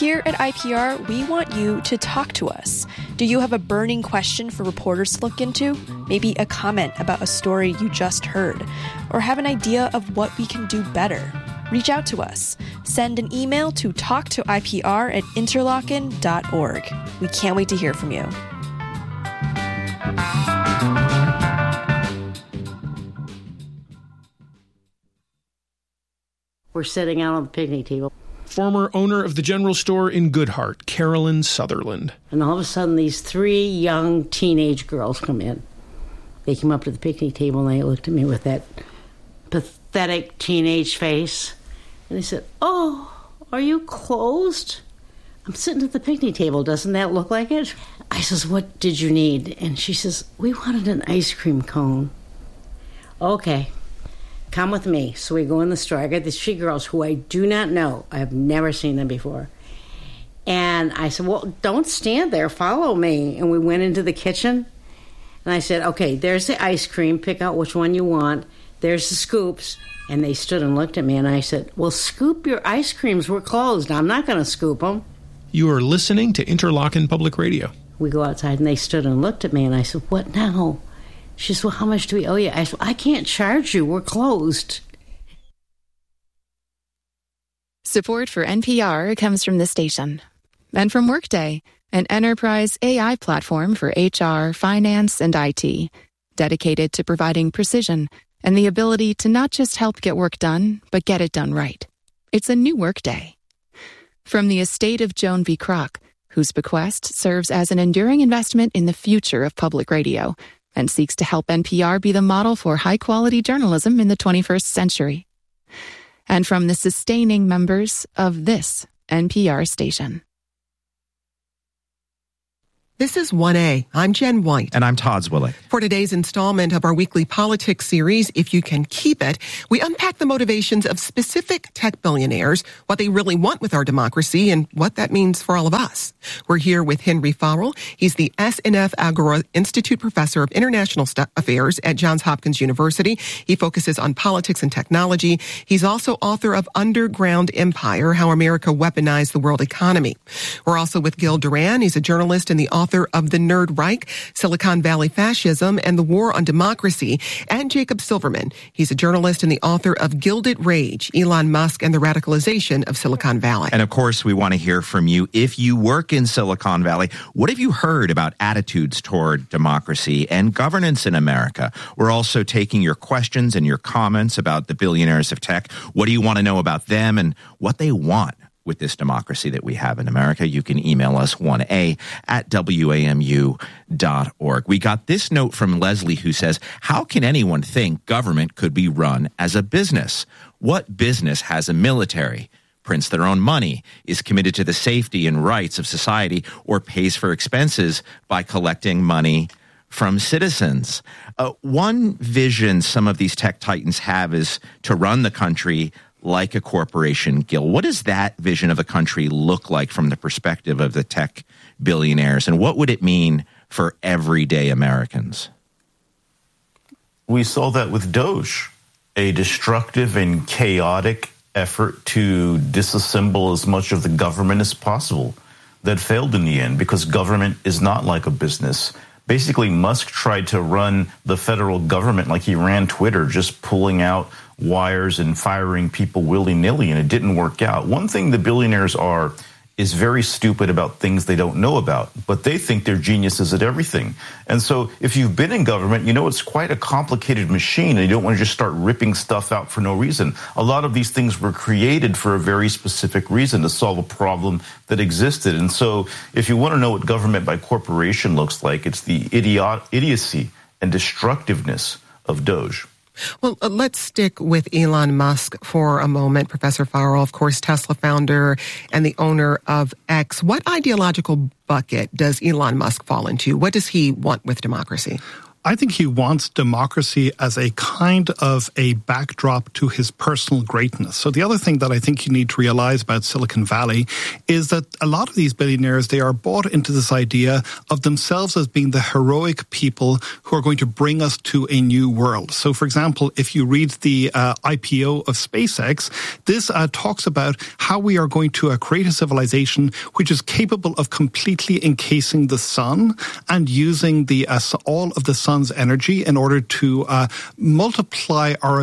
Here at IPR, we want you to talk to us. Do you have a burning question for reporters to look into? Maybe a comment about a story you just heard? Or have an idea of what we can do better? Reach out to us. Send an email to talktoipr@interlochen.org. We can't wait to hear from you. We're sitting out on the picnic table. Former owner of the general store in Goodhart, Carolyn Sutherland. And all of a sudden, these three young teenage girls come in. They came up to the picnic table and they looked at me with that pathetic teenage face. And they said, "Oh, are you closed? I'm sitting at the picnic table. Doesn't that look like it?" I says, "What did you need?" And she says, "We wanted an ice cream cone." Okay, come with me. So we go in the store. I got these three girls who I do not know. I have never seen them before. And I said, "Well, don't stand there. Follow me." And we went into the kitchen. And I said, "Okay, there's the ice cream. Pick out which one you want. There's the scoops." And they stood and looked at me. And I said, "Well, scoop your ice creams. We're closed. I'm not going to scoop them." You are listening to Interlochen Public Radio. We go outside, and they stood and looked at me. And I said, "What now?" She said, "Well, how much do we owe you?" I said, "I can't charge you. We're closed." Support for NPR comes from the station and from Workday, an enterprise AI platform for HR, finance, and IT, dedicated to providing precision and the ability to not just help get work done, but get it done right. It's a new Workday. From the estate of Joan V. Kroc, whose bequest serves as an enduring investment in the future of public radio and seeks to help NPR be the model for high-quality journalism in the 21st century. And from the sustaining members of this NPR station. This is 1A. I'm Jen White. And I'm Todd Zwillich. For today's installment of our weekly politics series, If You Can Keep It, we unpack the motivations of specific tech billionaires, what they really want with our democracy, and what that means for all of us. We're here with Henry Farrell. He's the SNF Agora Institute Professor of International Affairs at Johns Hopkins University. He focuses on politics and technology. He's also author of Underground Empire, How America Weaponized the World Economy. We're also with Gil Duran. He's a journalist and the author of The Nerd Reich, Silicon Valley Fascism, and the War on Democracy, and Jacob Silverman. He's a journalist and the author of Gilded Rage, Elon Musk and the Radicalization of Silicon Valley. And of course, we want to hear from you. If you work in Silicon Valley, what have you heard about attitudes toward democracy and governance in America? We're also taking your questions and your comments about the billionaires of tech. What do you want to know about them and what they want with this democracy that we have in America? You can email us 1a@wamu.org. We got this note from Leslie who says, "How can anyone think government could be run as a business? What business has a military, prints their own money, is committed to the safety and rights of society, or pays for expenses by collecting money from citizens?" One vision some of these tech titans have is to run the country like a corporation. Gil, what does that vision of a country look like from the perspective of the tech billionaires, and what would it mean for everyday Americans? We saw that with Doge, a destructive and chaotic effort to disassemble as much of the government as possible that failed in the end because government is not like a business. Basically, Musk tried to run the federal government like he ran Twitter, just pulling out wires and firing people willy-nilly, and it didn't work out. One thing the billionaires are is very stupid about things they don't know about, but they think they're geniuses at everything. And so if you've been in government, you know it's quite a complicated machine, and you don't want to just start ripping stuff out for no reason. A lot of these things were created for a very specific reason, to solve a problem that existed. And so if you want to know what government by corporation looks like, it's the idiocy and destructiveness of Doge. Well, let's stick with Elon Musk for a moment. Professor Farrell, of course, Tesla founder and the owner of X. What ideological bucket does Elon Musk fall into? What does he want with democracy? I think he wants democracy as a kind of a backdrop to his personal greatness. So the other thing that I think you need to realize about Silicon Valley is that a lot of these billionaires, they are bought into this idea of themselves as being the heroic people who are going to bring us to a new world. So, for example, if you read the IPO of SpaceX, this talks about how we are going to create a civilization which is capable of completely encasing the sun and using the all of the sun's energy in order to multiply our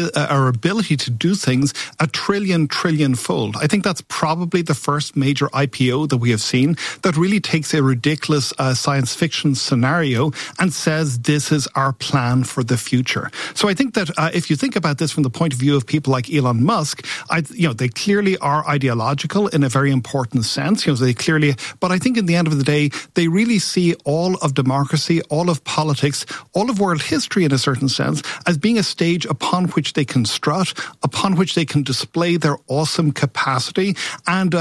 ability to do things a trillion fold. I think that's probably the first major IPO that we have seen that really takes a ridiculous science fiction scenario and says this is our plan for the future. So I think that if you think about this from the point of view of people like Elon Musk, they clearly are ideological in a very important sense. But I think in the end of the day, they really see all of democracy, all of politics, all of world history in a certain sense as being a stage upon which they can strut, upon which they can display their awesome capacity, and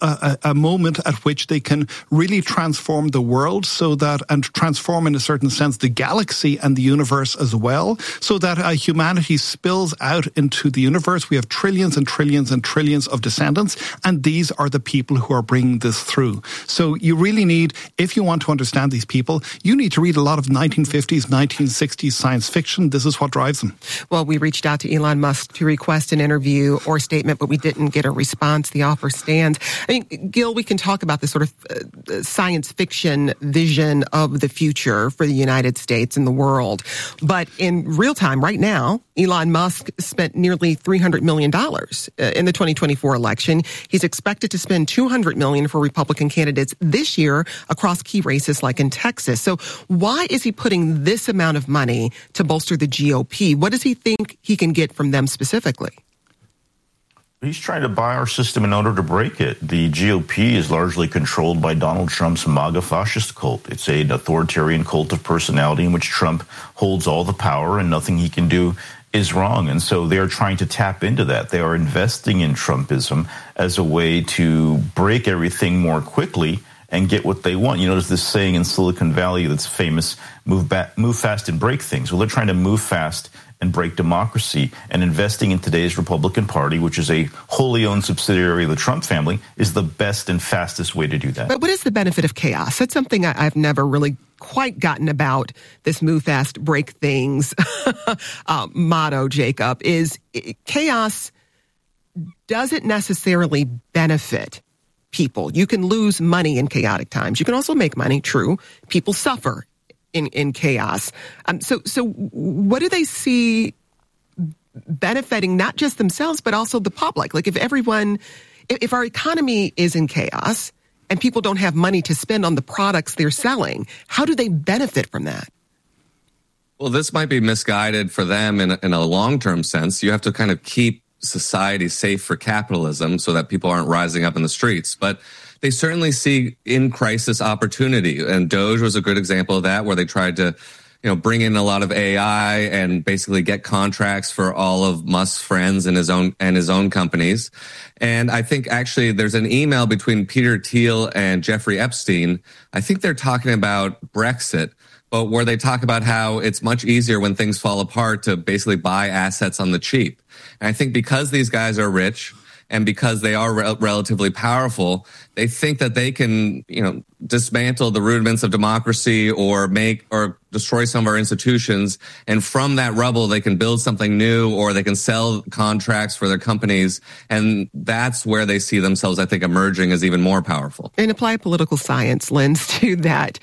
a moment at which they can really transform the world and transform in a certain sense the galaxy and the universe as well, so that humanity spills out into the universe. We have trillions and trillions and trillions of descendants, and these are the people who are bringing this through. So you really need, if you want to understand these people, you need to read a lot of 1950s, 1960s science fiction. This is what drives them. Well, we reached out to Elon Musk to request an interview or statement, but we didn't get a response. The offer stands. I mean, Gil, we can talk about this sort of science fiction vision of the future for the United States and the world. But in real time, right now, Elon Musk spent nearly $300 million in the 2024 election. He's expected to spend $200 million for Republican candidates this year across key races like in Texas. So why is he putting this amount of money to bolster the GOP? What does he think he can get from them specifically? He's trying to buy our system in order to break it. The GOP is largely controlled by Donald Trump's MAGA fascist cult. It's an authoritarian cult of personality in which Trump holds all the power and nothing he can do is wrong. And so they're trying to tap into that. They are investing in Trumpism as a way to break everything more quickly and get what they want. You know, there's this saying in Silicon Valley that's famous, move fast and break things. Well, they're trying to move fast and break democracy, and investing in today's Republican Party, which is a wholly owned subsidiary of the Trump family, is the best and fastest way to do that. But what is the benefit of chaos? That's something I've never really quite gotten about this move fast, break things motto, Jacob, is chaos doesn't necessarily benefit people. You can lose money in chaotic times. You can also make money, true. People suffer in chaos. So what do they see benefiting not just themselves, but also the public? Like if our economy is in chaos and people don't have money to spend on the products they're selling, how do they benefit from that? Well, this might be misguided for them in a long-term sense. You have to kind of keep society safe for capitalism so that people aren't rising up in the streets. But they certainly see in crisis opportunity. And Doge was a good example of that, where they tried to, bring in a lot of AI and basically get contracts for all of Musk's friends and his own companies. And I think actually there's an email between Peter Thiel and Jeffrey Epstein. I think they're talking about Brexit, but where they talk about how it's much easier when things fall apart to basically buy assets on the cheap. And I think because these guys are rich and because they are relatively powerful, they think that they can, dismantle the rudiments of democracy or destroy some of our institutions. And from that rubble, they can build something new, or they can sell contracts for their companies. And that's where they see themselves, I think, emerging as even more powerful. And apply a political science lens to that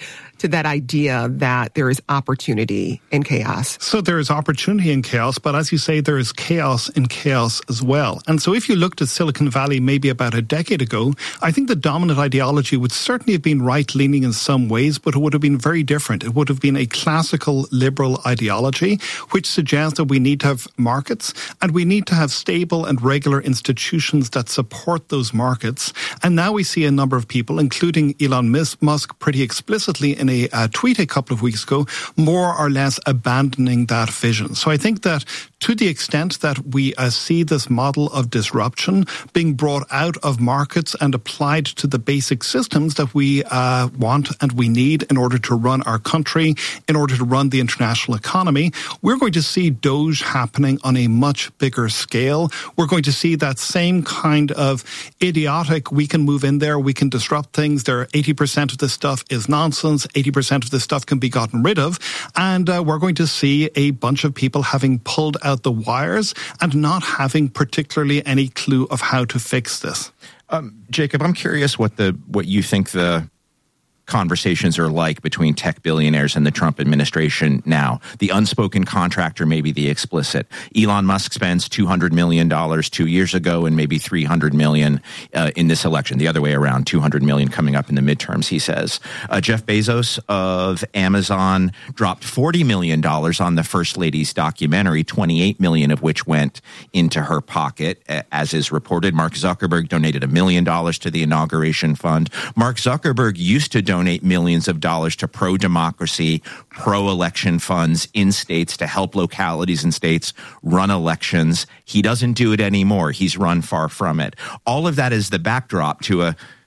idea that there is opportunity in chaos. So there is opportunity in chaos, but as you say, there is chaos in chaos as well. And so if you looked at Silicon Valley maybe about a decade ago, I think the dominant ideology would certainly have been right-leaning in some ways, but it would have been very different. It would have been a classical liberal ideology, which suggests that we need to have markets and we need to have stable and regular institutions that support those markets. And now we see a number of people, including Elon Musk, pretty explicitly in a tweet a couple of weeks ago, more or less abandoning that vision. So I think that to the extent that we see this model of disruption being brought out of markets and applied to the basic systems that we want and we need in order to run our country, in order to run the international economy, we're going to see Doge happening on a much bigger scale. We're going to see that same kind of idiotic, we can move in there, we can disrupt things, 80% of this stuff is nonsense, 80% of this stuff can be gotten rid of, and we're going to see a bunch of people having pulled out the wires and not having particularly any clue of how to fix this. Jacob, I'm curious what you think the conversations are like between tech billionaires and the Trump administration now. The unspoken contractor, maybe the explicit. Elon Musk spends $200 million 2 years ago and maybe $300 million in this election. The other way around, $200 million coming up in the midterms, he says. Jeff Bezos of Amazon dropped $40 million on the First Lady's documentary, $28 million of which went into her pocket, as is reported. Mark Zuckerberg donated $1 million to the inauguration fund. Mark Zuckerberg used to donate millions of dollars to pro-democracy, pro-election funds in states to help localities and states run elections. He doesn't do it anymore. He's run far from it. All of that is the backdrop to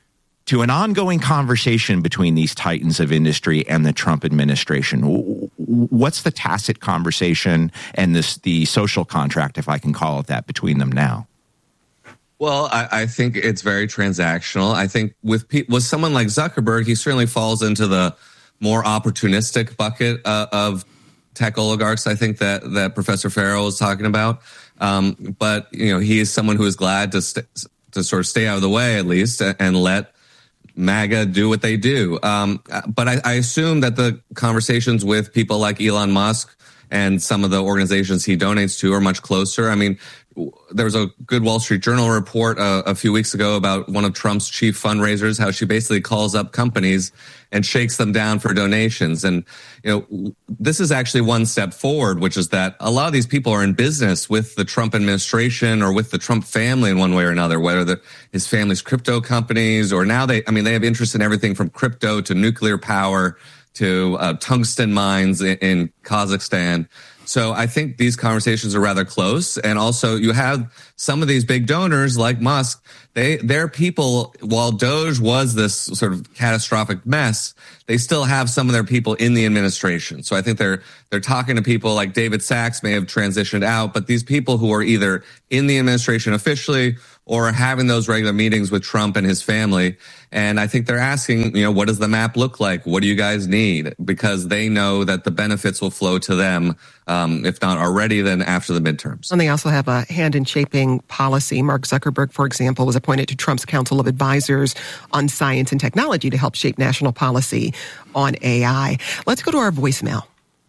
an ongoing conversation between these titans of industry and the Trump administration. What's the tacit conversation and the social contract, if I can call it that, between them now? Well, I think it's very transactional. I think with someone like Zuckerberg, he certainly falls into the more opportunistic bucket of tech oligarchs. I think that Professor Farrell is talking about. But he is someone who is glad to sort of stay out of the way at least and let MAGA do what they do. But I assume that the conversations with people like Elon Musk and some of the organizations he donates to are much closer. I mean, there was a good Wall Street Journal report a few weeks ago about one of Trump's chief fundraisers, how she basically calls up companies and shakes them down for donations. And, this is actually one step forward, which is that a lot of these people are in business with the Trump administration or with the Trump family in one way or another, whether his family's crypto companies or now they have interest in everything from crypto to nuclear power to tungsten mines in Kazakhstan. So I think these conversations are rather close. And also you have some of these big donors like Musk, they're people, while Doge was this sort of catastrophic mess, they still have some of their people in the administration. So I think they're talking to people like David Sachs may have transitioned out, but these people who are either in the administration officially or having those regular meetings with Trump and his family. And I think they're asking, what does the map look like? What do you guys need? Because they know that the benefits will flow to them, if not already, then after the midterms. And they also have a hand in shaping policy. Mark Zuckerberg, for example, was appointed to Trump's Council of Advisors on Science and Technology to help shape national policy on AI. Let's go to our voicemail.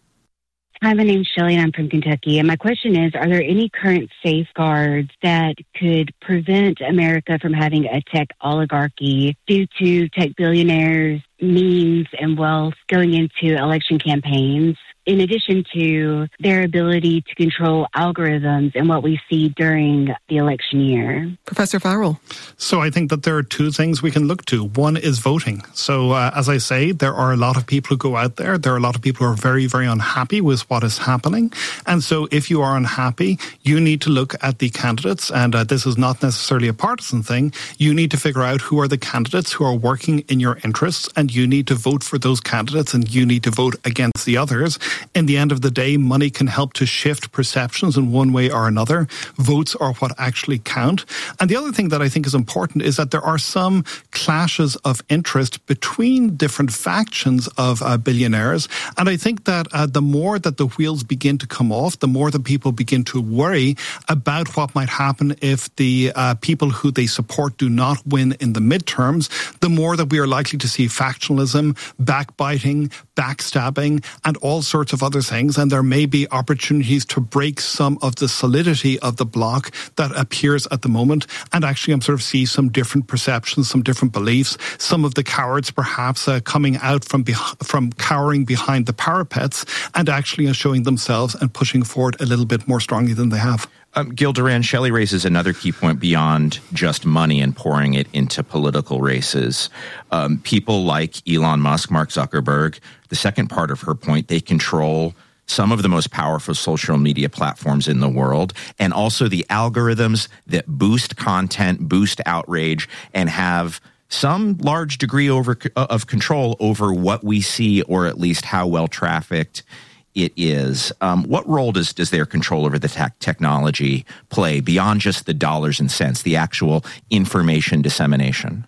Hi, my name's Shelley, and I'm from Kentucky. And my question is, are there any current safeguards that could prevent America from having a tech oligarchy due to tech billionaires' means and wealth going into election campaigns, in addition to their ability to control algorithms and what we see during the election year? Professor Farrell. So I think that there are two things we can look to. One is voting. So as I say, there are a lot of people who go out there. There are a lot of people who are very, very unhappy with what is happening. And so if you are unhappy, you need to look at the candidates. And this is not necessarily a partisan thing. You need to figure out who are the candidates who are working in your interests. And you need to vote for those candidates and you need to vote against the others. In the end of the day, money can help to shift perceptions in one way or another. Votes are what actually count. And the other thing that I think is important is that there are some clashes of interest between different factions of billionaires. And I think that the more that the wheels begin to come off, the more that people begin to worry about what might happen if the people who they support do not win in the midterms, the more that we are likely to see factionalism, backbiting, backstabbing, and all sorts of other things. And there may be opportunities to break some of the solidity of the bloc that appears at the moment. And actually, I'm sort of see some different perceptions, some different beliefs. Some of the cowards perhaps coming out from cowering behind the parapets and actually showing themselves and pushing forward a little bit more strongly than they have. Gil Duran, Shelley raises another key point beyond just money and pouring it into political races. People like Elon Musk, Mark Zuckerberg, the second part of her point, they control some of the most powerful social media platforms in the world, and also the algorithms that boost content, boost outrage, and have some large degree of control over what we see, or at least how well trafficked it is. What role does their control over the technology play beyond just the dollars and cents, the actual information dissemination?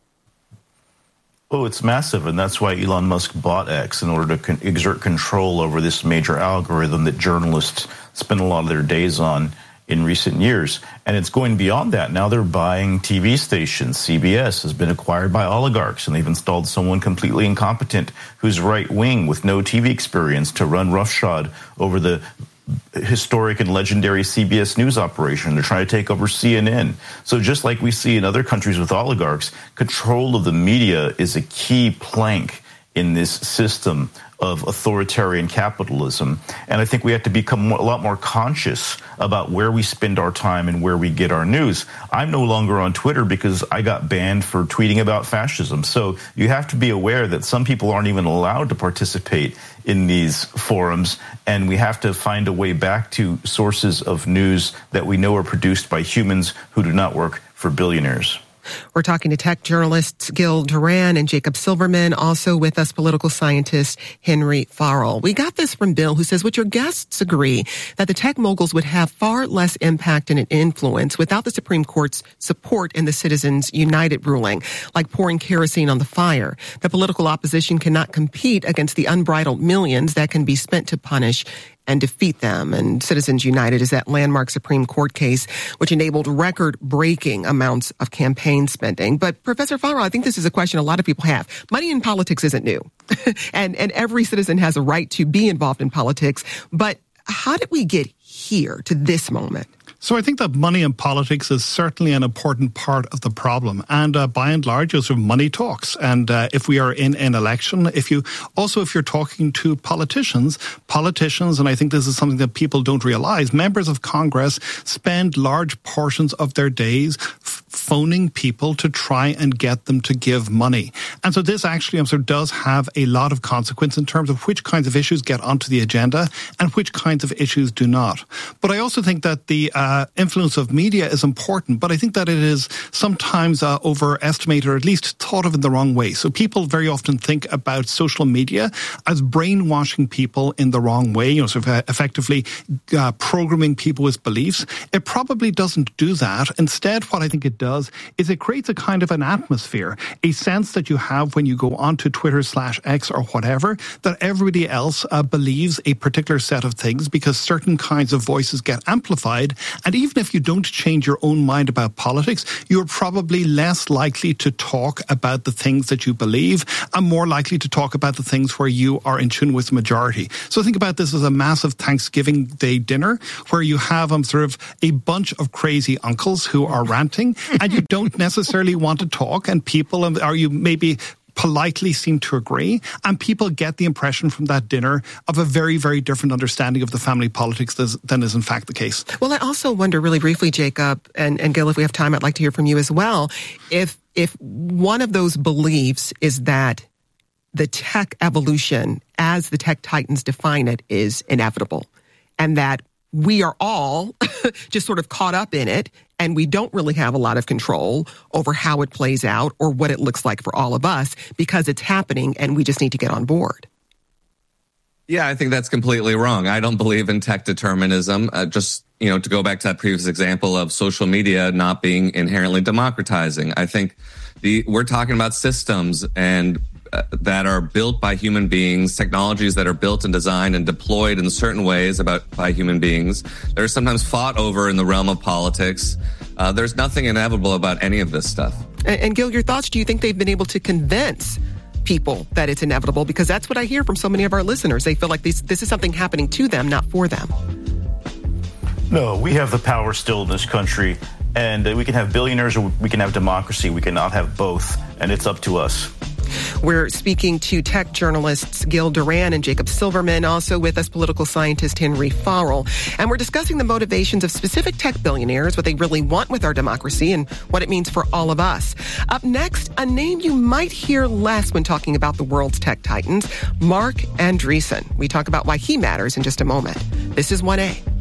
Oh, it's massive, and that's why Elon Musk bought X, in order to exert control over this major algorithm that journalists spend a lot of their days on in recent years. And it's going beyond that. Now they're buying TV stations. CBS has been acquired by oligarchs, and they've installed someone completely incompetent who's right-wing with no TV experience to run roughshod over the historic and legendary CBS News operation. They're trying to take over CNN. So just like we see in other countries with oligarchs, control of the media is a key plank in this system of authoritarian capitalism. And I think we have to become a lot more conscious about where we spend our time and where we get our news. I'm no longer on Twitter because I got banned for tweeting about fascism. So you have to be aware that some people aren't even allowed to participate in these forums, and we have to find a way back to sources of news that we know are produced by humans who do not work for billionaires. We're talking to tech journalists Gil Duran and Jacob Silverman, also with us political scientist Henry Farrell. We got this from Bill, who says, would your guests agree that the tech moguls would have far less impact and influence without the Supreme Court's support in the Citizens United ruling, like pouring kerosene on the fire? The political opposition cannot compete against the unbridled millions that can be spent to punish and defeat them. And Citizens United is that landmark Supreme Court case which enabled record-breaking amounts of campaign spending. But Professor Farrell, I think this is a question a lot of people have. Money in politics isn't new. and every citizen has a right to be involved in politics. But how did we get here to this moment? So I think that money in politics is certainly an important part of the problem. And by and large, money talks. And if we are in an election, if you're talking to politicians, and I think this is something that people don't realize, members of Congress spend large portions of their days phoning people to try and get them to give money. And so this actually does have a lot of consequence in terms of which kinds of issues get onto the agenda and which kinds of issues do not. But I also think that the influence of media is important, but I think that it is sometimes overestimated, or at least thought of in the wrong way. So people very often think about social media as brainwashing people in the wrong way, effectively programming people with beliefs. It probably doesn't do that. Instead, what I think it does is it creates a kind of an atmosphere, a sense that you have when you go onto Twitter/X or whatever, that everybody else believes a particular set of things because certain kinds of voices get amplified. And even if you don't change your own mind about politics, you're probably less likely to talk about the things that you believe and more likely to talk about the things where you are in tune with the majority. So think about this as a massive Thanksgiving Day dinner where you have a bunch of crazy uncles who are ranting and you don't necessarily want to talk, and people, or you maybe politely seem to agree, and people get the impression from that dinner of a very, very different understanding of the family politics than is in fact the case. Well, I also wonder really briefly, Jacob, and Gil, if we have time, I'd like to hear from you as well, if one of those beliefs is that the tech evolution, as the tech titans define it, is inevitable, and that we are all just sort of caught up in it, and we don't really have a lot of control over how it plays out or what it looks like for all of us because it's happening and we just need to get on board. Yeah, I think that's completely wrong. I don't believe in tech determinism. To go back to that previous example of social media not being inherently democratizing. I think we're talking about systems and that are built by human beings, technologies that are built and designed and deployed in certain ways by human beings. They're sometimes fought over in the realm of politics. There's nothing inevitable about any of this stuff. And Gil, your thoughts, do you think they've been able to convince people that it's inevitable? Because that's what I hear from so many of our listeners. They feel like this is something happening to them, not for them. No, we have the power still in this country, and we can have billionaires or we can have democracy. We cannot have both, and it's up to us. We're speaking to tech journalists Gil Duran and Jacob Silverman, also with us political scientist Henry Farrell. And we're discussing the motivations of specific tech billionaires, what they really want with our democracy, and what it means for all of us. Up next, a name you might hear less when talking about the world's tech titans, Marc Andreessen. We talk about why he matters in just a moment. This is 1A.